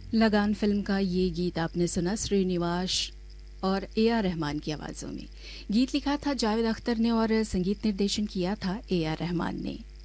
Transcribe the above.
लगान फिल्म का ये गीत आपने सुना श्रीनिवास और ए आर रहमान की आवाज़ों में। गीत लिखा था जावेद अख्तर ने और संगीत निर्देशन किया था ए आर रहमान ने।